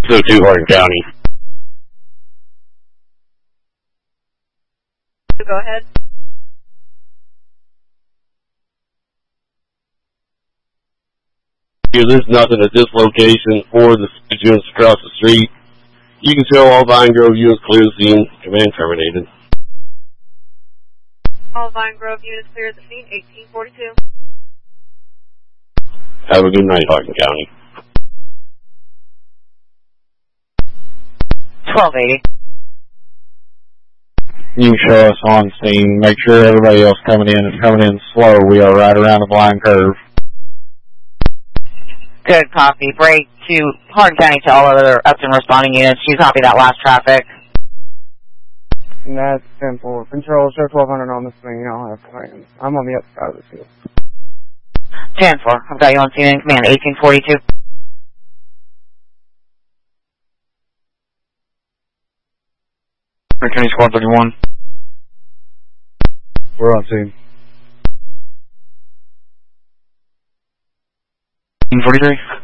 602 Hardin County. Go ahead. There's nothing at this location or the units across the street. You can show all Vine Grove units clear the scene. Command terminated. All Vine Grove units clear the scene, 1842. Have a good night, Hardin County. 1280. You can show us on scene. Make sure everybody else coming in is coming in slow. We are right around the blind curve. Good copy. Break to Hardin County to all other Upton responding units. You copy that last traffic. That's 10-4. Control, show 1200 on the scene. I'll have plans. I'm on the other side of the field. 10-4. I've got you on scene in command, 1842. Hardin County Squad 31. We're on scene. 1843.